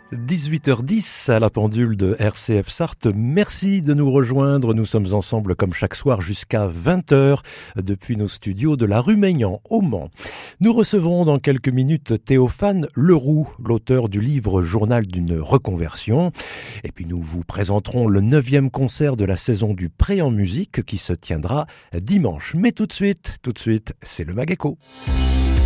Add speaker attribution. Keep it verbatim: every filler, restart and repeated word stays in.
Speaker 1: dix-huit heures dix à la pendule de R C F Sarthe. Merci de nous rejoindre. Nous sommes ensemble comme chaque soir jusqu'à vingt heures depuis nos studios de la rue Maignan au Mans. Nous recevrons dans quelques minutes Théophane Leroux, l'auteur du livre Journal d'une reconversion. Et puis nous vous présenterons le neuvième concert de la saison du Pré en musique qui se tiendra dimanche. Mais tout de suite, tout de suite, c'est le Mag Écho.